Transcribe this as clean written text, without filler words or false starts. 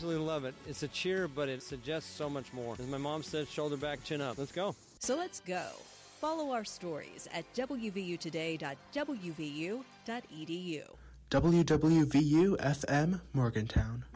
absolutely love it. It's a cheer, but it suggests so much more. As my mom said, shoulder back, chin up. Let's go. So let's go. Follow our stories at wvutoday.wvu.edu. WWVU-FM Morgantown.